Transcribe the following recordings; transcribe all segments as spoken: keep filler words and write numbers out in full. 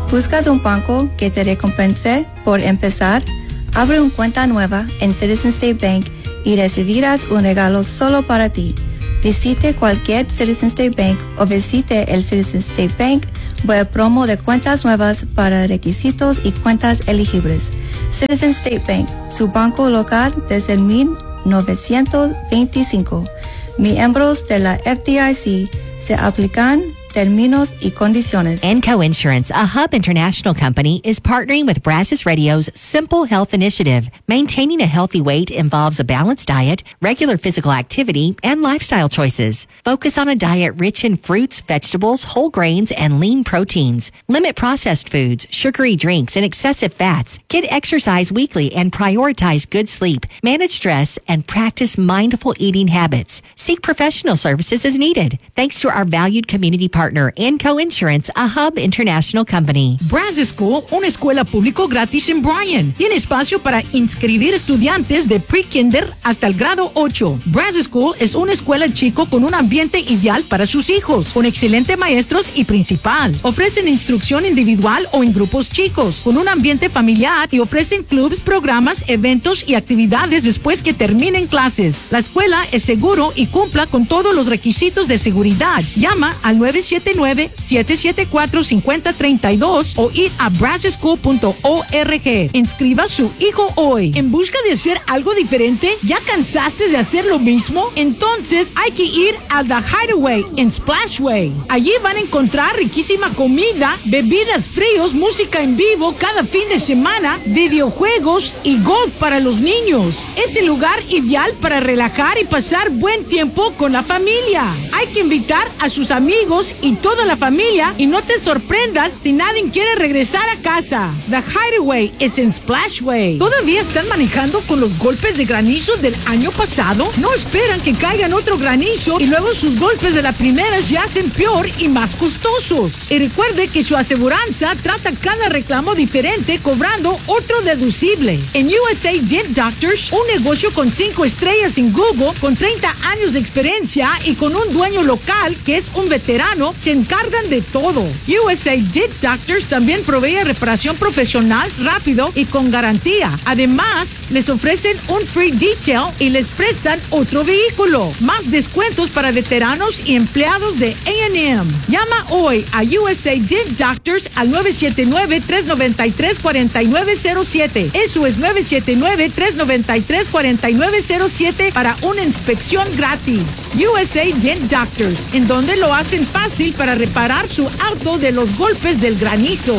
¿Buscas un banco que te recompense por empezar? Abre una cuenta nueva en Citizen State Bank y recibirás un regalo solo para ti. Visite cualquier Citizen State Bank o visite el Citizen State Bank web promo de cuentas nuevas para requisitos y cuentas elegibles. Citizen State Bank, su banco local desde mil novecientos veinticinco. Miembros de la F D I C. Se aplican términos y condiciones. Enco Insurance, a Hub International company, is partnering with Brazos Radio's Simple Health Initiative. Maintaining a healthy weight involves a balanced diet, regular physical activity, and lifestyle choices. Focus on a diet rich in fruits, vegetables, whole grains, and lean proteins. Limit processed foods, sugary drinks, and excessive fats. Get exercise weekly and prioritize good sleep. Manage stress and practice mindful eating habits. Seek professional services as needed. Thanks to our valued community partner, Enco Insurance, a Hub International company. Brazos School, una escuela público gratis en Bryan. Tiene espacio para inscribir estudiantes de pre-kinder hasta el grado ocho. Brazos School es una escuela chico con un ambiente ideal para sus hijos, con excelentes maestros y principal. Ofrecen instrucción individual o en grupos chicos, con un ambiente familiar y ofrecen clubs, programas, eventos y actividades después que terminen clases. La escuela es seguro y cumpla con todos los requisitos de seguridad. Llama al nueve siete nueve, siete siete cuatro, cinco cero tres dos o ir a brazos school punto org. Inscriba a su hijo hoy. ¿En busca de hacer algo diferente? ¿Ya cansaste de hacer lo mismo? Entonces hay que ir a The Hideaway en Splashway. Allí van a encontrar riquísima comida, bebidas fríos, música en vivo cada fin de semana, videojuegos y golf para los niños. Es el lugar ideal para relajar y pasar buen tiempo con la familia. Hay que invitar a sus amigos y toda la familia y no te sorprendas si nadie quiere regresar a casa. The Hideaway es en Splashway. ¿Todavía están manejando con los golpes de granizo del año pasado? No esperan que caigan otro granizo y luego sus golpes de la primera se hacen peor y más costosos. Y recuerde que su aseguranza trata cada reclamo diferente cobrando otro deducible. En U S A Dent Doctors, un negocio con cinco estrellas en Google, con treinta años de experiencia y con un dueño local que es un veterano, se encargan de todo. U S A Dent Doctors también provee reparación profesional, rápido y con garantía. Además, les ofrecen un free detail y les prestan otro vehículo. Más descuentos para veteranos y empleados de A and M. Llama hoy a U S A Dent Doctors al nueve siete nueve, tres nueve tres, cuatro nueve cero siete. Eso es nueve siete nueve, tres nueve tres, cuatro nueve cero siete para una inspección gratis. U S A Dent Doctors, en donde lo hacen fácil para reparar su auto de los golpes del granizo.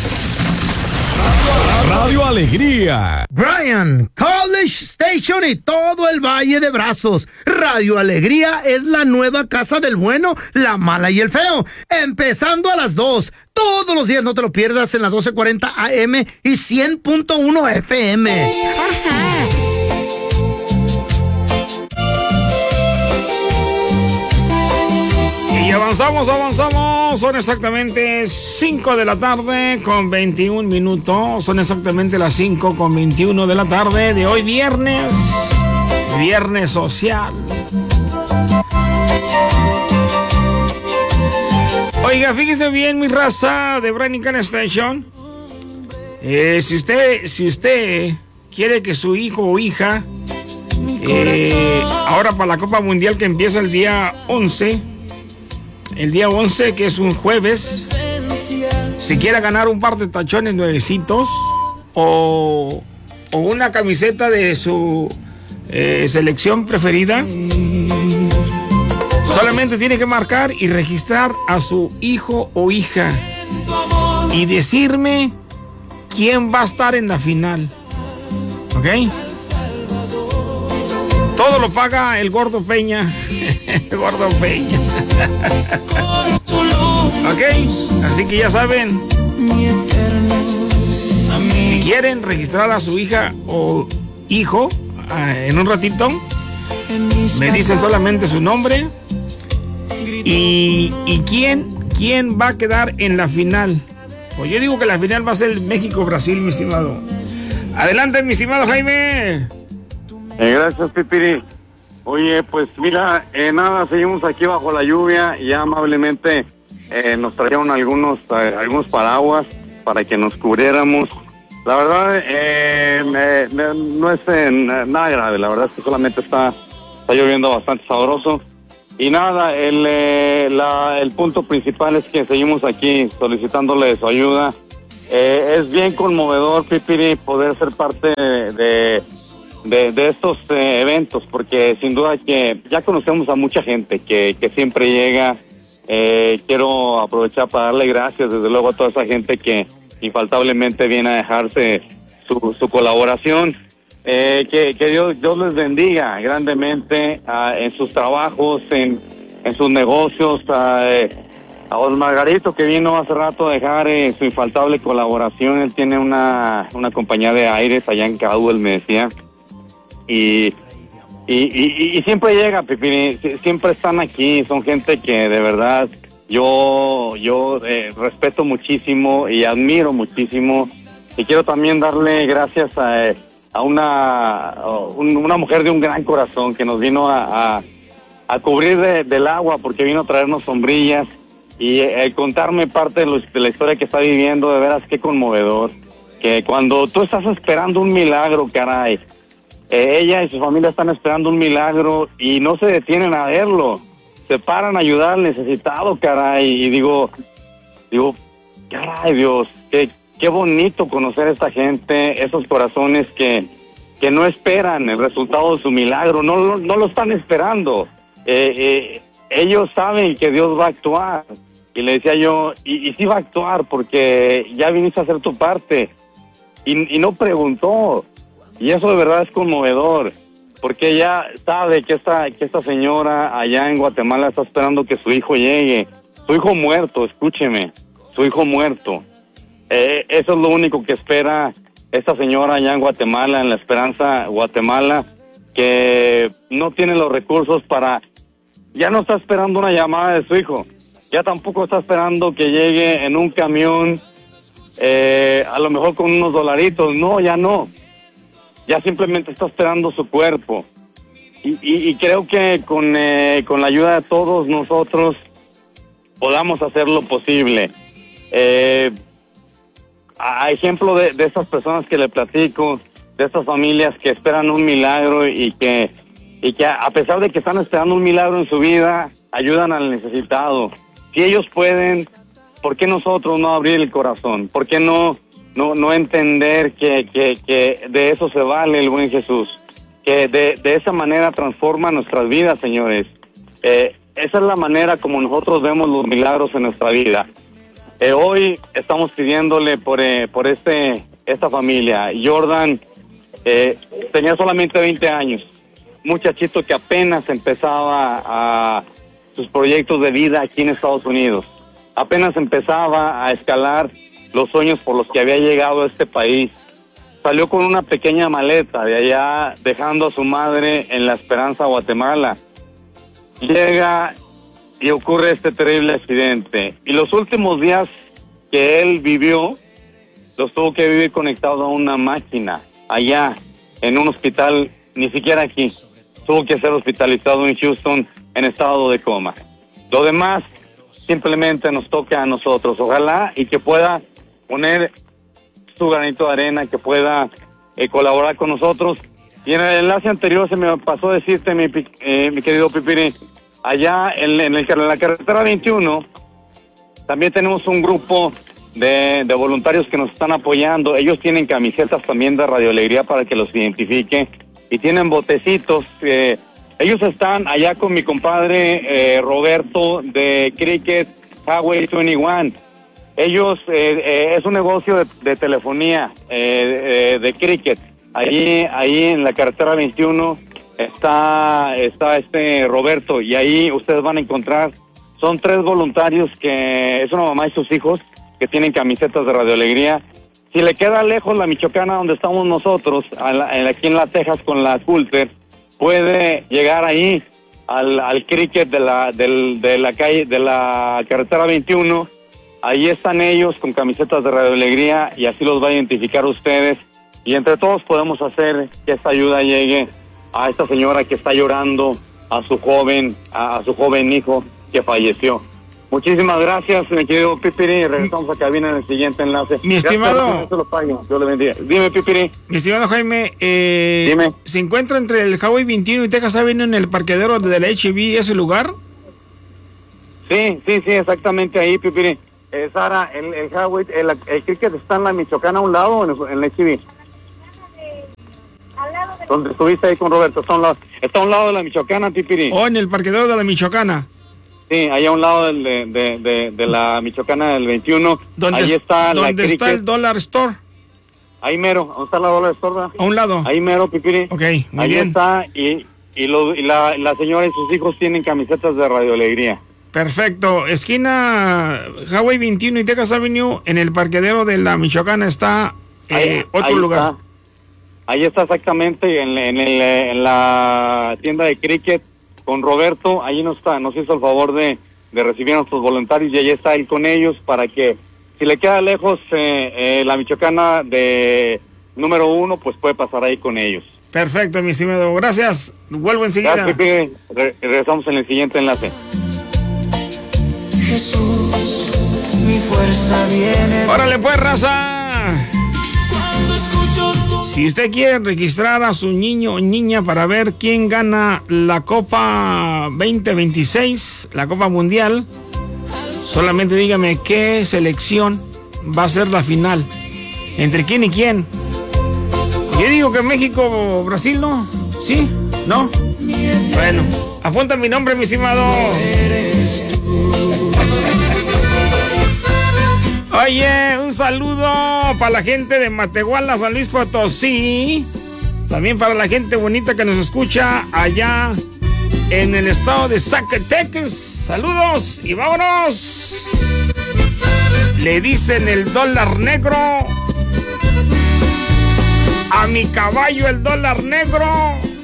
Radio Alegría, Bryan, College Station y todo el Valle de Brazos. Radio Alegría es la nueva casa del bueno, la mala y el feo. Empezando a las dos. Todos los días, no te lo pierdas, en la doce cuarenta A M y cien punto uno F M. Ajá. Y avanzamos, avanzamos. Son exactamente cinco de la tarde con veintiún minutos. Son exactamente las cinco con veintiuno de la tarde de hoy viernes. Viernes social. Oiga, fíjese bien, mi raza de Bryan Can Station. Eh, si usted, si usted quiere que su hijo o hija, eh, ahora para la Copa Mundial que empieza el día once, el día once, que es un jueves, si quiere ganar un par de tachones nuevecitos o, o una camiseta de su eh, selección preferida, solamente tiene que marcar y registrar a su hijo o hija y decirme quién va a estar en la final. ¿Ok? Todo lo paga el Gordo Peña. El Gordo Peña. ¿Ok? Así que ya saben. Si quieren registrar a su hija o hijo en un ratito, me dicen solamente su nombre y, y quién, quién va a quedar en la final. Pues yo digo que la final va a ser México-Brasil, mi estimado. Adelante, mi estimado Jaime. Eh, gracias, Pipiri. Oye, pues mira, eh, nada, seguimos aquí bajo la lluvia y ya amablemente eh, nos trajeron algunos eh, algunos paraguas para que nos cubriéramos. La verdad, eh, me, me, no es eh, nada grave, la verdad es que solamente está, está lloviendo bastante sabroso. Y nada, el, eh, la, el punto principal es que seguimos aquí solicitándole su ayuda. Eh, es bien conmovedor, Pipiri, poder ser parte de, de, de estos eh, eventos, porque sin duda que ya conocemos a mucha gente que, que siempre llega. Eh, quiero aprovechar para darle gracias, desde luego, a toda esa gente que infaltablemente viene a dejarse su, su colaboración. Eh, que, que Dios, Dios les bendiga grandemente uh, en sus trabajos, en, en sus negocios. Uh, a Don Margarito, que vino hace rato a dejar eh, su infaltable colaboración. Él tiene una, una compañía de aires allá en Caldwell, me decía. Y, y, y, y siempre llega, Pipini, siempre están aquí. Son gente que de verdad yo, yo eh, respeto muchísimo y admiro muchísimo. Y quiero también darle gracias a... Eh, a una una mujer de un gran corazón que nos vino a, a, a cubrir de, del agua, porque vino a traernos sombrillas y eh, contarme parte de, los, de la historia que está viviendo. De veras, qué conmovedor, que cuando tú estás esperando un milagro, caray, eh, ella y su familia están esperando un milagro y no se detienen a verlo, se paran a ayudar al necesitado, caray, y digo, digo, caray, Dios, qué Qué bonito conocer a esta gente, esos corazones que, que no esperan el resultado de su milagro, no, no, no lo están esperando. Eh, eh, ellos saben que Dios va a actuar. Y le decía yo, y, y sí va a actuar porque ya viniste a hacer tu parte. Y, y no preguntó. Y eso de verdad es conmovedor, porque ella sabe que esta, que esta señora allá en Guatemala está esperando que su hijo llegue. Su hijo muerto, escúcheme, su hijo muerto. Eh, eso es lo único que espera esta señora allá en Guatemala, en La Esperanza, Guatemala, que no tiene los recursos para... Ya no está esperando una llamada de su hijo, ya tampoco está esperando que llegue en un camión, eh, a lo mejor con unos dolaritos. No, ya no. Ya simplemente está esperando su cuerpo. Y, y, y creo que con, eh, con la ayuda de todos nosotros podamos hacer lo posible. Eh... A ejemplo de, de estas personas que le platico, de estas familias que esperan un milagro y que, y que a pesar de que están esperando un milagro en su vida, ayudan al necesitado. Si ellos pueden, ¿por qué nosotros no abrir el corazón? ¿Por qué no, no, no entender que, que, que de eso se vale el buen Jesús? Que de, de esa manera transforma nuestras vidas, señores. Eh, esa es la manera como nosotros vemos los milagros en nuestra vida. Eh, hoy estamos pidiéndole por eh, por este esta familia. Jordan eh, tenía solamente veinte años, muchachito que apenas empezaba a sus proyectos de vida aquí en Estados Unidos, apenas empezaba a escalar los sueños por los que había llegado a este país. Salió con una pequeña maleta de allá, dejando a su madre en La Esperanza, Guatemala. Llega y ocurre este terrible accidente. Y los últimos días que él vivió, los tuvo que vivir conectado a una máquina, allá, en un hospital, ni siquiera aquí. Tuvo que ser hospitalizado en Houston, en estado de coma. Lo demás, simplemente nos toca a nosotros. Ojalá y que pueda poner su granito de arena, que pueda eh, colaborar con nosotros. Y en el enlace anterior se me pasó a decirte, mi, eh, mi querido Pipiri, allá en, en, el, en la carretera veintiuno, también tenemos un grupo de, de voluntarios que nos están apoyando. Ellos tienen camisetas también de Radio Alegría para que los identifique, y tienen botecitos. Eh, ellos están allá con mi compadre eh, Roberto de Cricket Highway veintiuno. Ellos, eh, eh, es un negocio de, de telefonía eh, eh, de Cricket. Allí, ahí en la carretera veintiuno está está este Roberto, y ahí ustedes van a encontrar, son tres voluntarios, que es una mamá y sus hijos, que tienen camisetas de Radio Alegría. Si le queda lejos la Michoacana, donde estamos nosotros, a la, aquí en la Texas con la Coulter, puede llegar ahí al, al Cricket de la del, de la calle de la carretera veintiuno. Ahí están ellos con camisetas de Radio Alegría, y así los va a identificar ustedes, y entre todos podemos hacer que esta ayuda llegue a esta señora que está llorando a su joven, a, a su joven hijo que falleció. Muchísimas gracias, mi querido Pipiri. Regresamos a cabina en el siguiente enlace. Mi estimado. Yo le bendiga. Dime, Pipiri. Mi estimado Jaime, eh, Dime. ¿se encuentra entre el Highway veintiuno y Texas Avenue en el parqueadero de la H E B ese lugar? Sí, sí, sí, exactamente ahí, Pipiri. Eh, Sara, el, el Highway, el, el cricket está en la Michoacana a un lado, en, el, en la H E B. Donde estuviste ahí con Roberto, está a un lado, está a un lado de la Michoacana, Pipiri. ¿O en el parqueadero de la Michoacana? Sí, ahí a un lado del, de, de, de, de la Michoacana del veintiuno. ¿Dónde, ahí está ¿dónde la está cricket. el Dollar Store? Ahí mero, ¿dónde está la Dollar Store? ¿verdad? A un lado. Ahí mero, Pipiri. Ok, muy ahí bien. está, y, y, lo, y la, la señora y sus hijos tienen camisetas de Radio Alegría. Perfecto. Esquina Highway veintiuno y Texas Avenue, en el parqueadero de la Michoacana está eh, Ahí- otro ahí lugar. está. Ahí está exactamente en, en, el, en la tienda de cricket con Roberto. Ahí nos, está, nos hizo el favor de, de recibir a nuestros voluntarios y ahí está él con ellos para que si le queda lejos eh, eh, la Michoacana de número uno, pues puede pasar ahí con ellos. Perfecto, mi estimado. Gracias. Vuelvo enseguida. Gracias, Pepe. Re- regresamos en el siguiente enlace. Jesús, mi fuerza viene. Órale pues, raza. Si usted quiere registrar a su niño o niña para ver quién gana la Copa veinte veintiséis, la Copa Mundial, solamente dígame qué selección va a ser la final. ¿Entre quién y quién? Yo digo que México o Brasil, ¿no? ¿Sí? ¿No? Bueno, apunta mi nombre, mi estimado. Oye, un saludo para la gente de Matehuala, San Luis Potosí. También para la gente bonita que nos escucha allá en el estado de Zacatecas. Saludos y vámonos. Le dicen el dólar negro. A mi caballo el dólar negro.